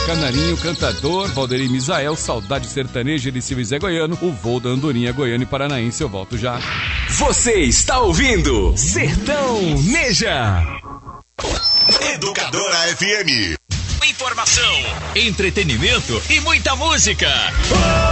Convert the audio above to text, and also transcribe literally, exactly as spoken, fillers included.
Canarinho, Cantador, Valderi Misael, Saudade Sertaneja, Elicil e Zé Goiano, o voo da Andorinha, Goiano e Paranaense. Eu volto já. Você está ouvindo Sertão Neja. Educadora F M. Informação, entretenimento e muita música.